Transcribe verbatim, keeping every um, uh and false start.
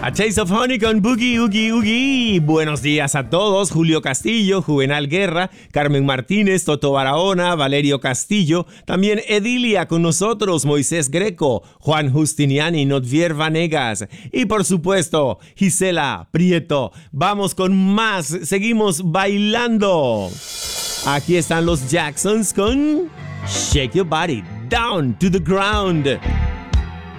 A Taste of Honey con Boogie Oogie Oogie. Buenos días a todos. Julio Castillo, Juvenal Guerra, Carmen Martínez, Toto Barahona, Valerio Castillo, también Edilia con nosotros, Moisés Greco, Juan Justiniani, Notvier Vanegas y por supuesto Gisela Prieto. Vamos con más, seguimos bailando. Aquí están los Jacksons con Shake Your Body Down to the Ground.